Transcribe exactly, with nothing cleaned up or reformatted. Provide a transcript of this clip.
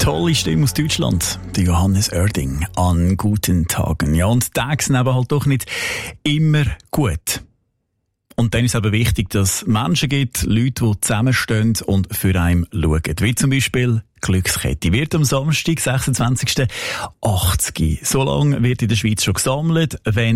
Tolle Stimme aus Deutschland, der Johannes Oerding, an guten Tagen. Ja, und Tage sind eben halt doch nicht immer gut. Und dann ist es eben wichtig, dass es Menschen gibt, Leute, die zusammenstehen und für einen schauen. Wie zum Beispiel Glückskette wird am Samstag, sechsundzwanzigsten achtzig. So lange wird in der Schweiz schon gesammelt, wenn